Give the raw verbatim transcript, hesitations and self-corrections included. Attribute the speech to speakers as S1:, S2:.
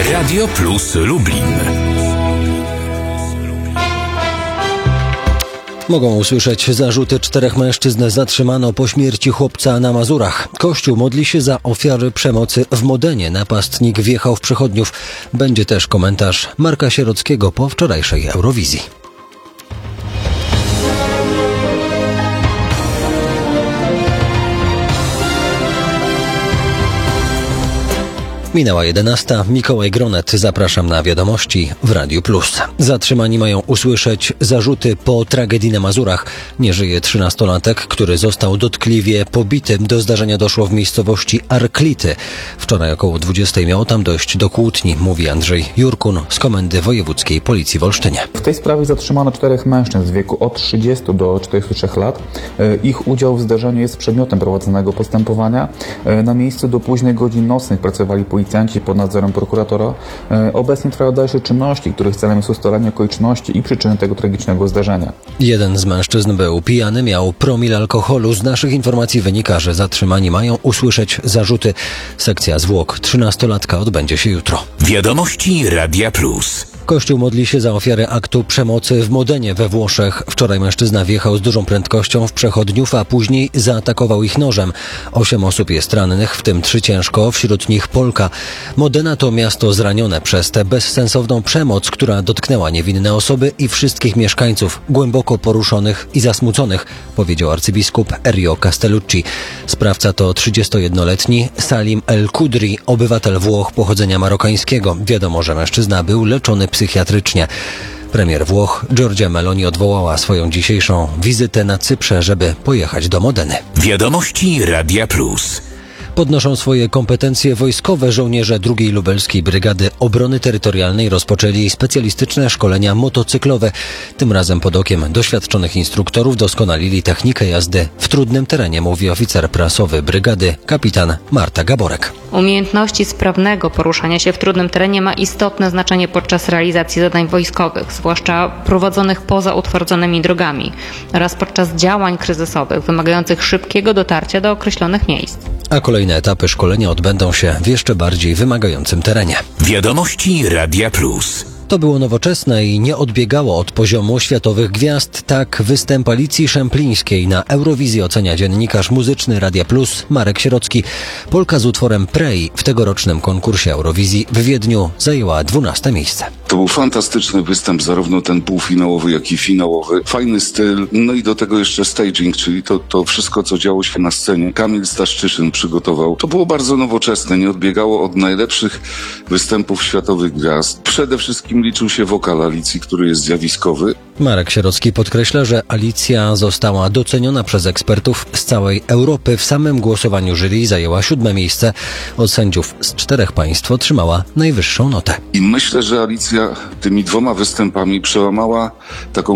S1: Radio Plus Lublin.
S2: Mogą usłyszeć zarzuty czterech mężczyzn zatrzymano po śmierci chłopca na Mazurach. Kościół modli się za ofiary przemocy w Modenie. Napastnik wjechał w przechodniów. Będzie też komentarz Marka Sierockiego po wczorajszej Eurowizji. Minęła jedenasta. Mikołaj Gronet. Zapraszam na wiadomości w Radiu Plus. Zatrzymani mają usłyszeć zarzuty po tragedii na Mazurach. Nie żyje trzynastolatek, który został dotkliwie pobity. Do zdarzenia doszło w miejscowości Arklity. Wczoraj około dwudziestej miało tam dojść do kłótni, mówi Andrzej Jurkun z Komendy Wojewódzkiej Policji w Olsztynie.
S3: W tej sprawie zatrzymano czterech mężczyzn w wieku od trzydziestu do czterdziestu trzech lat. Ich udział w zdarzeniu jest przedmiotem prowadzonego postępowania. Na miejscu do późnych godzin nocnych pracowali policjanci pod nadzorem prokuratora. Obecnie trwają dalsze czynności, których celem jest ustalenie okoliczności i przyczyny tego tragicznego zdarzenia.
S2: Jeden z mężczyzn był pijany, miał promil alkoholu. Z naszych informacji wynika, że zatrzymani mają usłyszeć zarzuty. Sekcja zwłok trzynastolatka odbędzie się jutro.
S1: Wiadomości Radia Plus.
S2: Kościół modli się za ofiary aktu przemocy w Modenie we Włoszech. Wczoraj mężczyzna wjechał z dużą prędkością w przechodniów, a później zaatakował ich nożem. Osiem osób jest rannych, w tym trzy ciężko, wśród nich Polka. Modena to miasto zranione przez tę bezsensowną przemoc, która dotknęła niewinne osoby i wszystkich mieszkańców, głęboko poruszonych i zasmuconych, powiedział arcybiskup Erio Castellucci. Sprawca to trzydziestojednoletni Salim El Kudri, obywatel Włoch pochodzenia marokańskiego. Wiadomo, że mężczyzna był leczony psychiatrycznie. Premier Włoch Giorgia Meloni odwołała swoją dzisiejszą wizytę na Cyprze, żeby pojechać do Modeny.
S1: Wiadomości Radia Plus.
S2: Podnoszą swoje kompetencje wojskowe. Żołnierze drugiej Lubelskiej Brygady Obrony Terytorialnej rozpoczęli specjalistyczne szkolenia motocyklowe. Tym razem pod okiem doświadczonych instruktorów doskonalili technikę jazdy w trudnym terenie, mówi oficer prasowy brygady, kapitan Marta Gaborek.
S4: Umiejętności sprawnego poruszania się w trudnym terenie ma istotne znaczenie podczas realizacji zadań wojskowych, zwłaszcza prowadzonych poza utwardzonymi drogami oraz podczas działań kryzysowych wymagających szybkiego dotarcia do określonych miejsc.
S2: A kolejne etapy szkolenia odbędą się w jeszcze bardziej wymagającym terenie.
S1: Wiadomości Radia Plus.
S2: To było nowoczesne i nie odbiegało od poziomu światowych gwiazd. Tak występ Alicji Szemplińskiej na Eurowizji ocenia dziennikarz muzyczny Radia Plus Marek Sierocki. Polka z utworem Pray w tegorocznym konkursie Eurowizji w Wiedniu zajęła dwunaste miejsce.
S5: To był fantastyczny występ, zarówno ten półfinałowy, jak i finałowy. Fajny styl, no i do tego jeszcze staging, czyli to, to wszystko, co działo się na scenie. Kamil Staszczyszyn przygotował. To było bardzo nowoczesne, nie odbiegało od najlepszych występów światowych gwiazd. Przede wszystkim liczył się wokal Alicji, który jest zjawiskowy.
S2: Marek Sierocki podkreśla, że Alicja została doceniona przez ekspertów z całej Europy. W samym głosowaniu jury zajęła siódme miejsce. Od sędziów z czterech państw otrzymała najwyższą notę.
S5: I myślę, że Alicja tymi dwoma występami przełamała taką